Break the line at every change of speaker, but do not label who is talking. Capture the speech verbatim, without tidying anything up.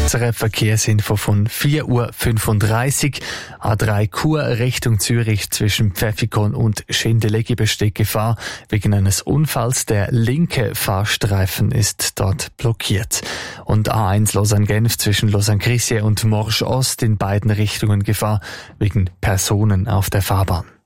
Unsere Verkehrsinfo von vier Uhr fünfunddreißig. A drei Chur Richtung Zürich zwischen Pfäffikon und Schindeleги besteht Gefahr wegen eines Unfalls. Der linke Fahrstreifen ist dort blockiert. Und A eins Lausanne-Genf zwischen Lausanne-Crissier und Morges Ost in beiden Richtungen Gefahr wegen Personen auf der Fahrbahn.